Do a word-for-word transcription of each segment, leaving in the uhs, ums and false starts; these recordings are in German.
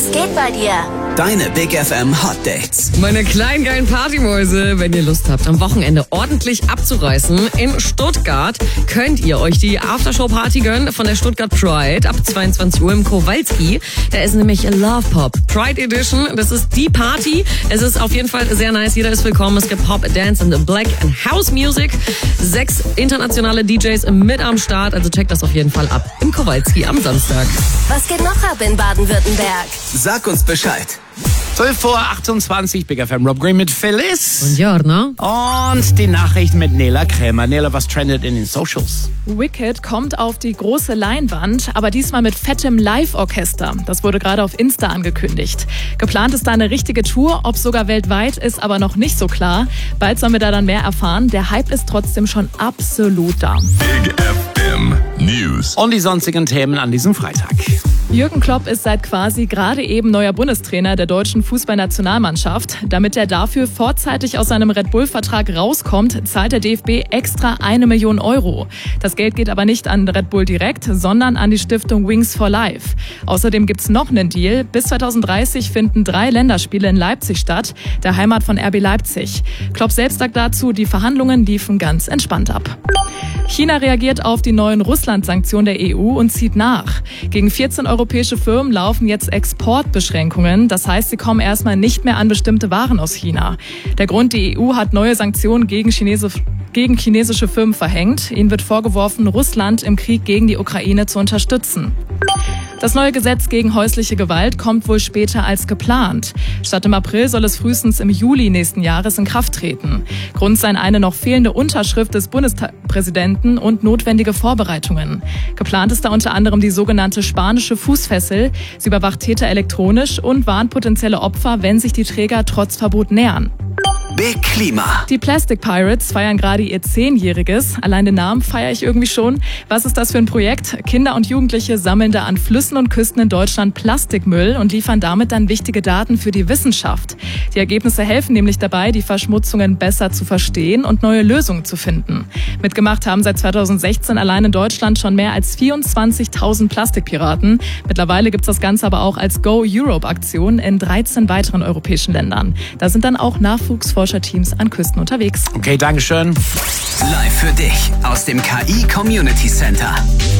Was geht bei dir? Deine Big F M Hot Dates. Meine kleinen geilen Partymäuse, wenn ihr Lust habt, am Wochenende ordentlich abzureißen in Stuttgart, könnt ihr euch die Aftershow-Party gönnen von der Stuttgart Pride ab zweiundzwanzig Uhr im Kowalski. Da ist nämlich Love Pop Pride Edition. Das ist die Party. Es ist auf jeden Fall sehr nice. Jeder ist willkommen. Es gibt Pop, Dance and Black and House Music. Sechs internationale D Js mit am Start. Also checkt das auf jeden Fall ab im Kowalski am Samstag. Was geht noch ab in Baden-Württemberg? Sag uns Bescheid. zwölf Uhr achtundzwanzig, Big F M Rob Green mit Phyllis. Und Jorna. Und die Nachrichten mit Nela Krämer. Nela, was trendet in den Socials? Wicked kommt auf die große Leinwand, aber diesmal mit fettem Live-Orchester. Das wurde gerade auf Insta angekündigt. Geplant ist da eine richtige Tour, ob sogar weltweit, ist aber noch nicht so klar. Bald sollen wir da dann mehr erfahren. Der Hype ist trotzdem schon absolut da. Big F M News. Und die sonstigen Themen an diesem Freitag. Jürgen Klopp ist seit quasi gerade eben neuer Bundestrainer der deutschen Fußballnationalmannschaft. Damit er dafür vorzeitig aus seinem Red Bull-Vertrag rauskommt, zahlt der D F B extra eine Million Euro. Das Geld geht aber nicht an Red Bull direkt, sondern an die Stiftung Wings for Life. Außerdem gibt's noch einen Deal. Bis zweitausenddreißig finden drei Länderspiele in Leipzig statt, der Heimat von R B Leipzig. Klopp selbst sagt dazu, die Verhandlungen liefen ganz entspannt ab. China reagiert auf die neuen Russland-Sanktionen der E U und zieht nach. Gegen vierzehn europäische Firmen laufen jetzt Exportbeschränkungen. Das heißt, sie kommen erstmal nicht mehr an bestimmte Waren aus China. Der Grund, die E U hat neue Sanktionen gegen, Chinese, gegen chinesische Firmen verhängt. Ihnen wird vorgeworfen, Russland im Krieg gegen die Ukraine zu unterstützen. Das neue Gesetz gegen häusliche Gewalt kommt wohl später als geplant. Statt im April soll es frühestens im Juli nächsten Jahres in Kraft treten. Grund seien eine noch fehlende Unterschrift des Bundespräsidenten und notwendige Vorbereitungen. Geplant ist da unter anderem die sogenannte spanische Fußfessel. Sie überwacht Täter elektronisch und warnt potenzielle Opfer, wenn sich die Träger trotz Verbot nähern. Big Klima. Die Plastic Pirates feiern gerade ihr Zehnjähriges. Allein den Namen feiere ich irgendwie schon. Was ist das für ein Projekt? Kinder und Jugendliche sammeln da an Flüssen und Küsten in Deutschland Plastikmüll und liefern damit dann wichtige Daten für die Wissenschaft. Die Ergebnisse helfen nämlich dabei, die Verschmutzungen besser zu verstehen und neue Lösungen zu finden. Mitgemacht haben seit zweitausendsechzehn allein in Deutschland schon mehr als vierundzwanzigtausend Plastikpiraten. Mittlerweile gibt's das Ganze aber auch als Go Europe Aktion in dreizehn weiteren europäischen Ländern. Da sind dann auch Nachwuchsforscher Teams an Küsten unterwegs. Okay, Dankeschön. Live für dich aus dem K I Community Center.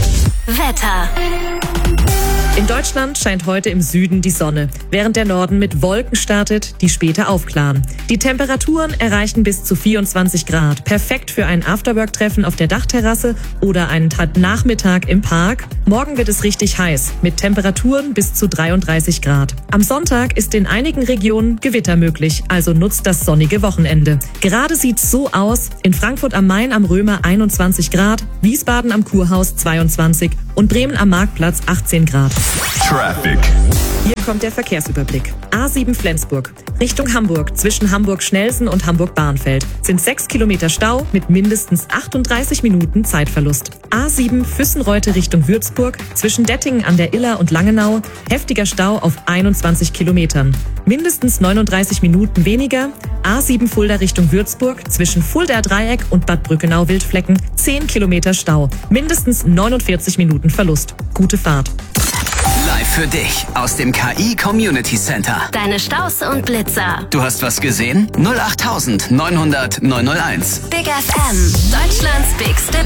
Wetter. In Deutschland scheint heute im Süden die Sonne, während der Norden mit Wolken startet, die später aufklaren. Die Temperaturen erreichen bis zu vierundzwanzig Grad. Perfekt für ein Afterwork-Treffen auf der Dachterrasse oder einen Nachmittag im Park. Morgen wird es richtig heiß, mit Temperaturen bis zu dreiunddreißig Grad. Am Sonntag ist in einigen Regionen Gewitter möglich, also nutzt das sonnige Wochenende. Gerade sieht's so aus: in Frankfurt am Main am Römer einundzwanzig Grad, Wiesbaden am Kurhaus zweiundzwanzig und Bremen am Marktplatz achtzehn Grad. Traffic. Hier kommt der Verkehrsüberblick. A sieben Flensburg. Richtung Hamburg zwischen Hamburg-Schnellsen und Hamburg-Bahnfeld sind sechs Kilometer Stau mit mindestens achtunddreißig Minuten Zeitverlust. A sieben Füssenreute Richtung Würzburg zwischen Dettingen an der Iller und Langenau. Heftiger Stau auf einundzwanzig Kilometern. Mindestens neununddreißig Minuten weniger. A sieben Fulda Richtung Würzburg zwischen Fuldaer Dreieck und Bad Brückenau-Wildflecken zehn Kilometer Stau. Mindestens neunundvierzig Minuten Verlust. Gute Fahrt. Live für dich aus dem K I Community Center. Deine Staus und Blitzer. Du hast was gesehen? null acht neunhundert neunhundert neunhunderteins. Big F M. Deutschlands bigste